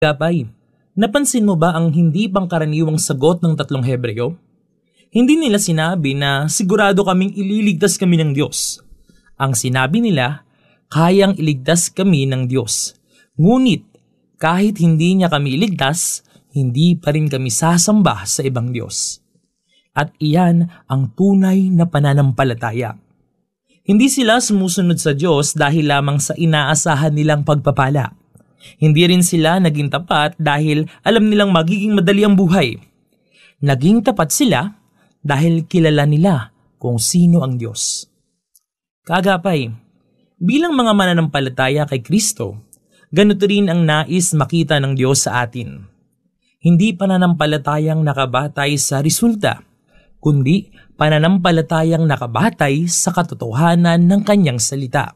Gabay, napansin mo ba ang hindi pangkaraniwang sagot ng tatlong Hebreo? Hindi nila sinabi na sigurado kaming ililigtas kami ng Diyos. Ang sinabi nila, kayang iligtas kami ng Diyos. Ngunit kahit hindi niya kami iligtas, hindi pa rin kami sasamba sa ibang Diyos. At iyan ang tunay na pananampalataya. Hindi sila sumusunod sa Diyos dahil lamang sa inaasahan nilang pagpapala. Hindi rin sila naging tapat dahil alam nilang magiging madali ang buhay. Naging tapat sila dahil kilala nila kung sino ang Diyos. Kaagapay, bilang mga mananampalataya kay Kristo, ganito rin ang nais makita ng Diyos sa atin. Hindi pananampalatayang nakabatay sa resulta, kundi pananampalatayang nakabatay sa katotohanan ng kanyang salita.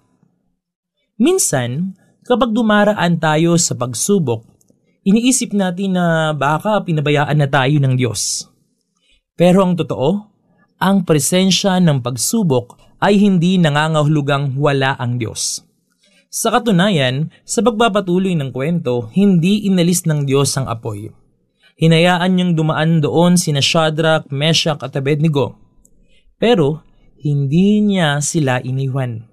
Minsan, kapag dumaraan tayo sa pagsubok, iniisip natin na baka pinabayaan na tayo ng Diyos. Pero ang totoo, ang presensya ng pagsubok ay hindi nangangahulugang wala ang Diyos. Sa katunayan, sa pagpapatuloy ng kwento, hindi inalis ng Diyos ang apoy. Hinayaan niyang dumaan doon sina Shadrach, Meshach at Abednego. Pero hindi niya sila iniwan.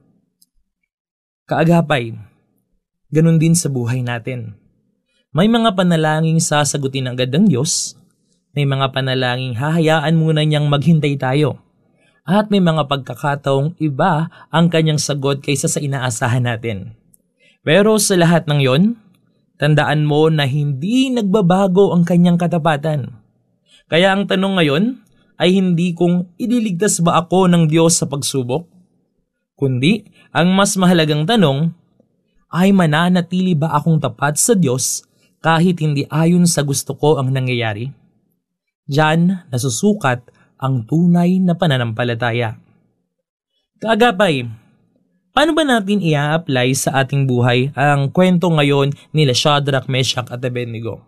Kaagapay, ganun din sa buhay natin. May mga panalangin sasagutin agad ng Diyos, may mga panalangin hahayaan muna niyang maghintay tayo, at may mga pagkakataong iba ang kanyang sagot kaysa sa inaasahan natin. Pero sa lahat ng yon, tandaan mo na hindi nagbabago ang kanyang katapatan. Kaya ang tanong ngayon ay hindi kung ililigtas ba ako ng Diyos sa pagsubok, kundi ang mas mahalagang tanong ay mananatili ba akong tapat sa Diyos kahit hindi ayon sa gusto ko ang nangyayari? Diyan nasusukat ang tunay na pananampalataya. Kaagapay, paano ba natin i-apply sa ating buhay ang kwento ngayon nila Shadrach, Meshach at Abednego?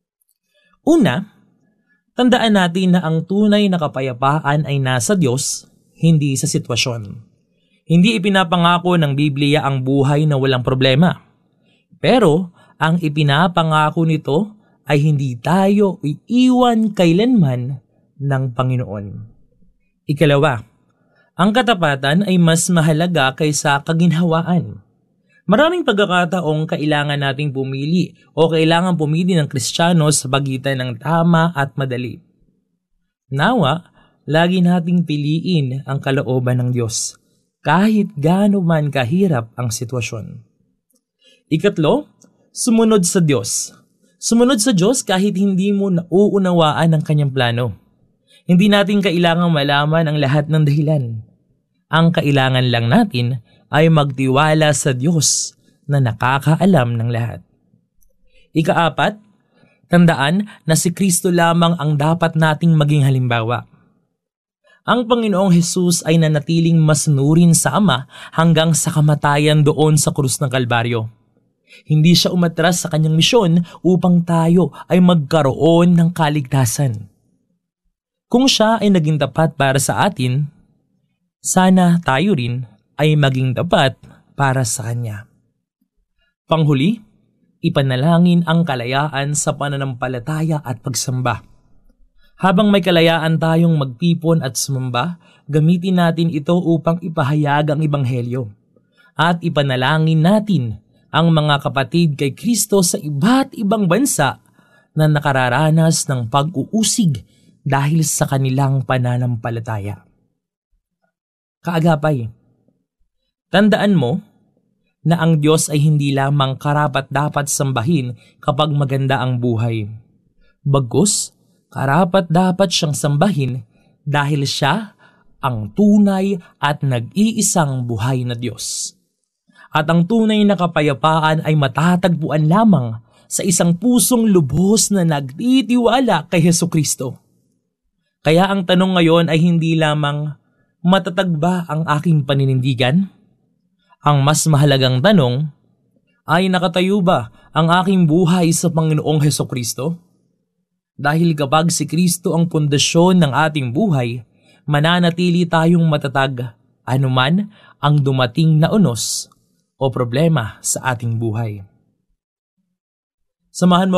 Una, tandaan natin na ang tunay na kapayapaan ay nasa Diyos, hindi sa sitwasyon. Hindi ipinapangako ng Biblia ang buhay na walang problema. Pero ang ipinapangako nito ay hindi tayo iiwan kailanman ng Panginoon. Ikalawa, ang katapatan ay mas mahalaga kaysa kaginhawaan. Maraming pagkakataong kailangan nating pumili o kailangan pumili ng Kristiyano sa pagitan ng tama at madali. Nawa, lagi nating piliin ang kalooban ng Diyos, kahit gaano man kahirap ang sitwasyon. Ikatlo, sumunod sa Diyos. Sumunod sa Diyos kahit hindi mo nauunawaan ang kanyang plano. Hindi natin kailangang malaman ang lahat ng dahilan. Ang kailangan lang natin ay magtiwala sa Diyos na nakakaalam ng lahat. Ikaapat, tandaan na si Kristo lamang ang dapat nating maging halimbawa. Ang Panginoong Hesus ay nanatiling masunurin sa Ama hanggang sa kamatayan doon sa krus ng Kalbaryo. Hindi siya umatras sa kanyang misyon upang tayo ay magkaroon ng kaligtasan. Kung siya ay naging tapat para sa atin, sana tayo rin ay maging tapat para sa Kanya. Panghuli, ipanalangin ang kalayaan sa pananampalataya at pagsamba. Habang may kalayaan tayong magtipon at sumamba, gamitin natin ito upang ipahayag ang Ebanghelyo. At ipanalangin natin ang mga kapatid kay Kristo sa iba't ibang bansa na nakararanas ng pag-uusig dahil sa kanilang pananampalataya. Kaagapay, tandaan mo na ang Diyos ay hindi lamang karapat-dapat sambahin kapag maganda ang buhay. Bagkus, karapat-dapat siyang sambahin dahil siya ang tunay at nag-iisang buhay na Diyos. At ang tunay na kapayapaan ay matatagpuan lamang sa isang pusong lubos na nagtitiwala kay Hesukristo. Kaya ang tanong ngayon ay hindi lamang, matatag ba ang aking paninindigan? Ang mas mahalagang tanong ay, nakatayo ba ang aking buhay sa Panginoong Hesukristo? Dahil kapag si Kristo ang pundasyon ng ating buhay, mananatili tayong matatag anuman ang dumating na unos o problema sa ating buhay. Samahan mo